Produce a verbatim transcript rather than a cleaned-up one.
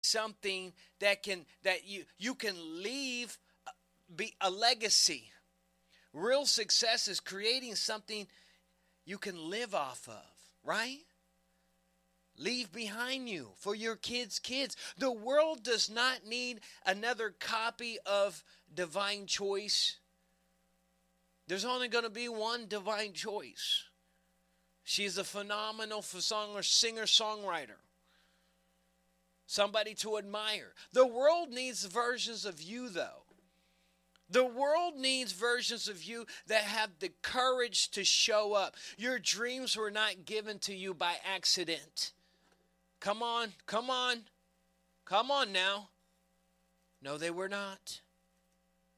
something that can that you you can leave uh, be a legacy. Real success is creating something you can live off of, right? Leave behind you for your kids' kids. The world does not need another copy of Divine Choice. There's only going to be one Divine Choice. She's a phenomenal song or singer-songwriter. Somebody to admire. The world needs versions of you, though. The world needs versions of you that have the courage to show up. Your dreams were not given to you by accident. Come on, come on, come on now. No, they were not.